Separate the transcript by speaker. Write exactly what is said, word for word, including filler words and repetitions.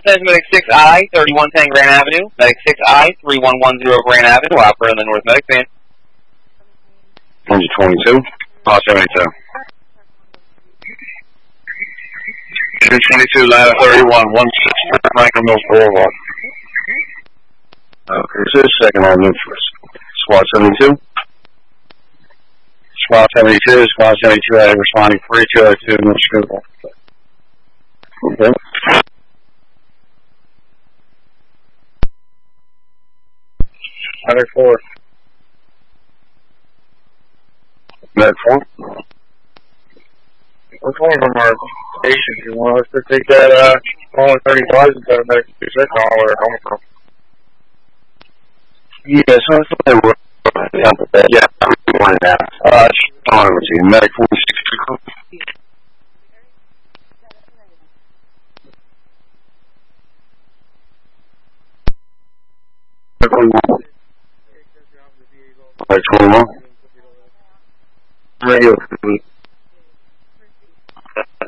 Speaker 1: Attention Medic six I, thirty-one ten Grand Avenue. Medic six I, three one one zero Grand Avenue. Operator in the North Medic Van.
Speaker 2: one twenty-two. Lost seventy-two. two twenty-two, ladder thirty-one, one sixty, Franklin Mills Boulevard. Okay, so second on move first. Squad seventy-two. Squad seventy-two, Squad seventy-two, I responding three two oh two, North Schuylkill. Okay. Medic four. Medic four. We're calling from our station. You want us to take that, uh, calling thirty-five and set a medic two six on where we're coming from? Yeah, so that's what they were. Yeah, I'm going now. Uh, on over to you. Medic four six two. Medic twenty-one. Radio.